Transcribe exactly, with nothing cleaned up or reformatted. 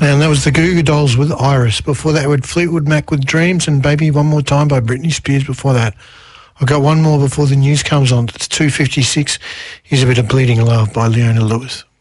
And that was the Goo Goo Dolls with Iris. Before that, we had Fleetwood Mac with Dreams and Baby One More Time by Britney Spears before that. I've got one more before the news comes on. It's two fifty-six. Here's a bit of Bleeding Love by Leona Lewis.